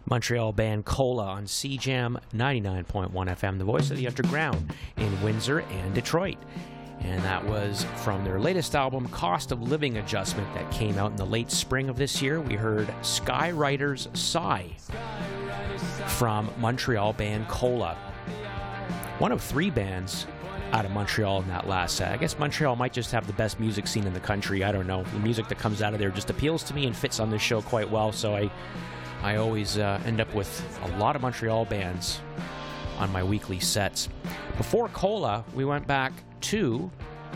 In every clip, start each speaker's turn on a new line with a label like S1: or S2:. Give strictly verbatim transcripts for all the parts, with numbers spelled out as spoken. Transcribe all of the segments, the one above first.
S1: Montreal band Cola on C Jam ninety-nine point one F M, the voice of the underground in Windsor and Detroit. And that was from their latest album, Cost of Living Adjustment, that came out in the late spring of this year. We heard Skywriter's Sigh from Montreal band Cola. One of three bands out of Montreal in that last set. I guess Montreal might just have the best music scene in the country. I don't know. The music that comes out of there just appeals to me and fits on this show quite well, so I I always uh, end up with a lot of Montreal bands on my weekly sets. Before Cola, we went back to,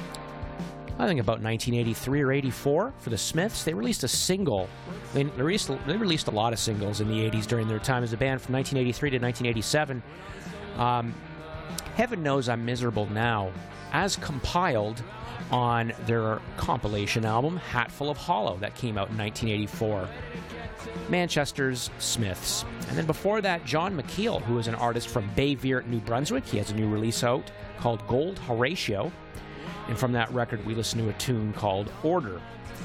S1: I think, about nineteen eighty-three or eighty-four for the Smiths. They released a single. They released, they released a lot of singles in the eighties during their time as a band, from nineteen eighty-three to nineteen eighty-seven. Um, Heaven Knows I'm Miserable Now, as compiled on their compilation album, Hatful of Hollow, that came out in nineteen eighty-four. Manchester's Smiths. And then before that, John McKeel, who is an artist from Bayvirt, New Brunswick. He has a new release out called Gold Horatio. And from that record, we listen to a tune called Order.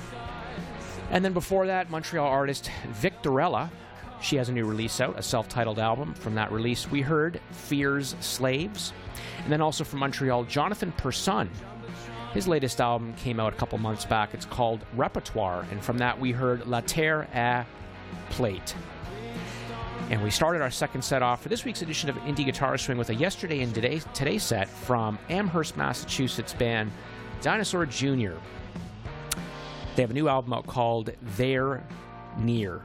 S1: And then before that, Montreal artist Victorella. She has a new release out, a self-titled album. From that release, we heard Fear's Slaves. And then also from Montreal, Jonathan Persson. His latest album came out a couple months back. It's called Repertoire. And from that, we heard La Terre à Plate. And we started our second set off for this week's edition of Indie Guitar Swing with a yesterday and today, today set from Amherst, Massachusetts band Dinosaur Junior They have a new album out called They're Near.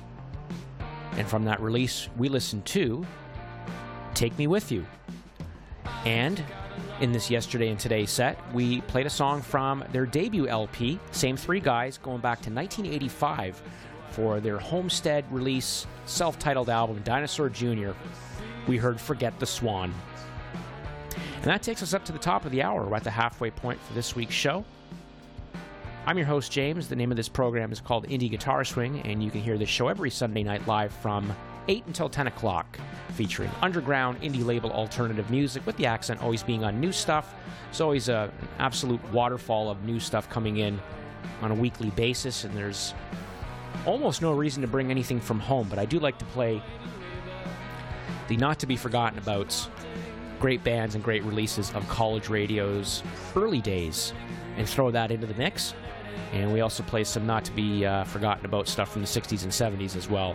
S1: And from that release, we listened to Take Me With You. And in this yesterday and today set, we played a song from their debut L P, same three guys, going back to nineteen eighty-five for their Homestead release, self-titled album, Dinosaur Junior We heard Forget the Swan. And that takes us up to the top of the hour. We're at the halfway point for this week's show. I'm your host, James. The name of this program is called Indie Guitar Swing, and you can hear this show every Sunday night live from eight until ten o'clock, featuring underground, indie label alternative music, with the accent always being on new stuff. It's always a, an absolute waterfall of new stuff coming in on a weekly basis, and there's almost no reason to bring anything from home, but I do like to play the not-to-be-forgotten-abouts, great bands and great releases of college radio's early days, and throw that into the mix. And we also play some not-to-be-forgotten-about stuff from the sixties and seventies as well.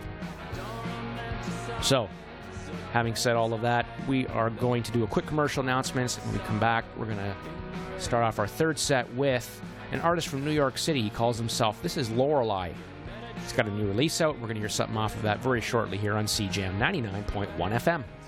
S1: So, having said all of that, we are going to do a quick commercial announcements. When we come back, we're going to start off our third set with an artist from New York City. He calls himself, this is Lorelei. He's got a new release out. We're going to hear something off of that very shortly here on C Jam ninety-nine point one F M.